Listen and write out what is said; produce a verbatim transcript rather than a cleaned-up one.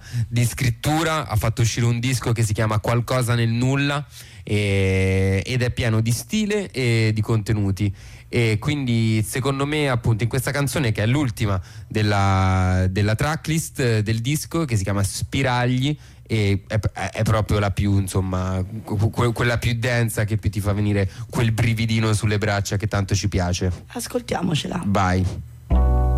di scrittura, ha fatto uscire un disco che si chiama Qualcosa nel nulla, e, ed è pieno di stile e di contenuti. E quindi secondo me, appunto, in questa canzone, che è l'ultima della, della tracklist del disco, che si chiama Spiragli, e è, è proprio la più, insomma, que- quella più densa, che più ti fa venire quel brividino sulle braccia che tanto ci piace. Ascoltiamocela. Vai.